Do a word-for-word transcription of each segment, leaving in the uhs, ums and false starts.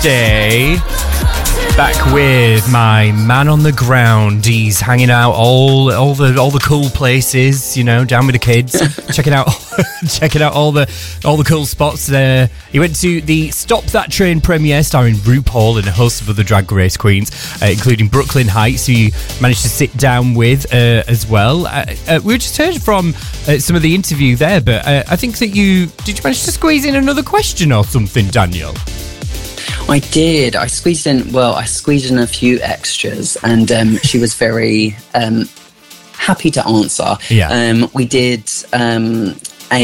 Day. Back with my man on the ground. He's hanging out all all the all the cool places, you know, down with the kids, checking out checking out all the all the cool spots there. He went to the Stop That Train premiere starring RuPaul and a host of other Drag Race queens, uh, including Brooklyn Heights, who you managed to sit down with uh, as well. Uh, uh, we just heard from uh, some of the interview there, but uh, I think that you did you manage to squeeze in another question or something, Daniel? I did. I squeezed in, well, I squeezed in a few extras, and um, she was very um, happy to answer. Yeah. Um, we did um,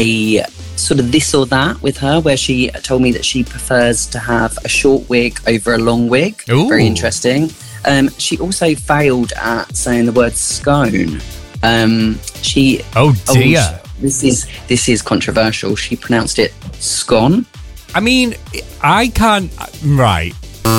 a sort of this or that with her, where she told me that she prefers to have a short wig over a long wig. Ooh. Very interesting. Um, she also failed at saying the word scone. Um, she. Oh dear. Oh, this is this is controversial. She pronounced it scone. I mean, I can't. Right.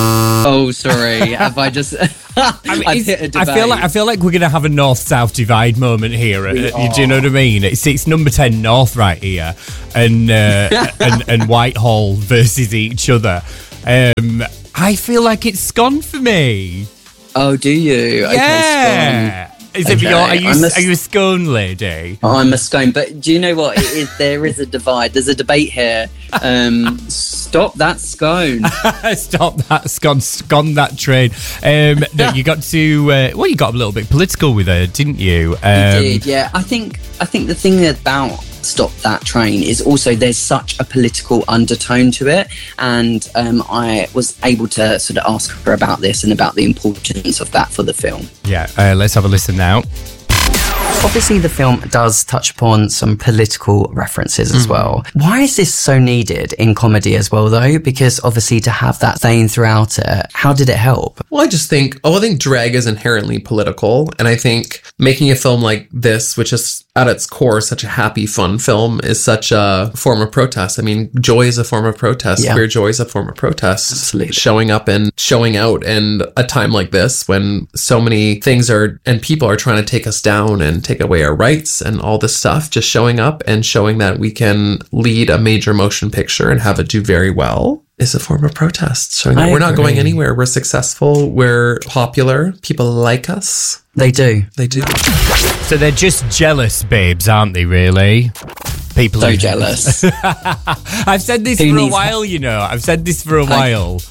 Oh, sorry. Have I just? I, mean, I've hit a debate. I feel like I feel like we're gonna have a north-south divide moment here. Uh, do you know what I mean? It's it's number ten North right here, and uh, and and Whitehall versus each other. Um, I feel like it's scone for me. Oh, do you? Okay, Yeah. scone. Is it Okay, your, are you I'm a- are you a scone lady? Oh, I'm a scone, but do you know what? It is, there is a divide. There's a debate here. Um, stop that scone. Stop that scone, scone that train. Um, no, you got to uh, well, you got a little bit political with her, didn't you? Um, You did, yeah. I think I think the thing about Stop That Train is also there's such a political undertone to it, and um, I was able to sort of ask her about this and about the importance of that for the film. Yeah, uh, let's have a listen now. Obviously, the film does touch upon some political references as well. Why is this so needed in comedy as well, though? Because obviously, to have that theme throughout it, how did it help? Well, I just think, oh, I think drag is inherently political. And I think making a film like this, which is at its core such a happy, fun film, is such a form of protest. I mean, joy is a form of protest. Yeah. Queer joy is a form of protest. Absolutely. Showing up and showing out. And a time like this when so many things are, and people are trying to take us down and take away our rights and all this stuff, just showing up and showing that we can lead a major motion picture and have it do very well is a form of protest. Showing that I we're not agree. going anywhere. We're successful. We're popular. People like us. They do. They do. So they're just jealous babes, aren't they, really? People So who- jealous. I've said this Who for a needs- while, you know. I've said this for a while.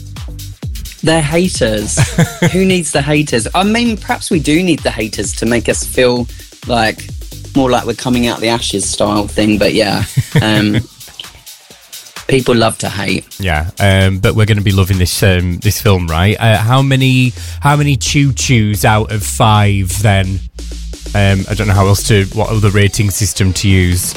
They're haters. Who needs the haters? I mean, perhaps we do need the haters to make us feel like more like we're coming out the ashes style thing. But yeah, um, people love to hate. Yeah, um, but we're going to be loving this um, this film, right? Uh, how many how many choo choos out of five then? Um, I don't know how else to what other rating system to use.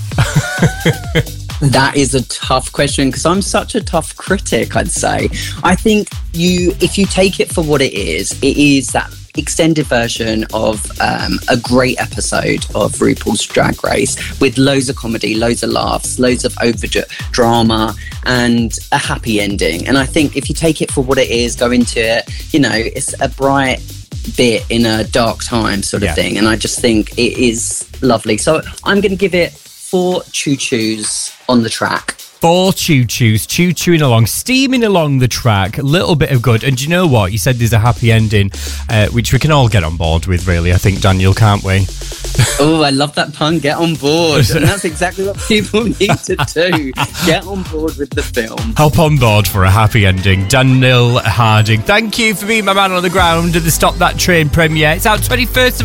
That is a tough question because I'm such a tough critic, I'd say. I think you, if you take it for what it is, it is that extended version of um, a great episode of RuPaul's Drag Race with loads of comedy, loads of laughs, loads of over drama and a happy ending. And I think if you take it for what it is, go into it, you know, it's a bright bit in a dark time sort of Yeah. thing. And I just think it is lovely. So I'm going to give it four choo-choos on the track. Four choo-choos, choo-chooing along, steaming along the track, a little bit of good. And do you know what? You said there's a happy ending, uh, which we can all get on board with, really, I think, Daniel, can't we? Oh, I love that pun. Get on board. And that's exactly what people need to do. Get on board with the film. Hop on board for a happy ending. Daniel Harding, thank you for being my man on the ground at the Stop That Train premiere. It's out twenty-first of